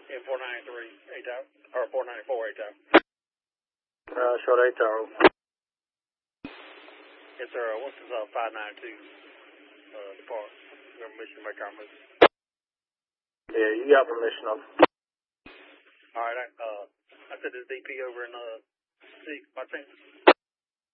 Yeah, 493, 8 tower, or 494, 8 tower. Short 8 tower. Yes, sir. What's this 592 depart? We have permission to make our move. Yeah, you got permission of. All right, I said this DP over in 6 by chance.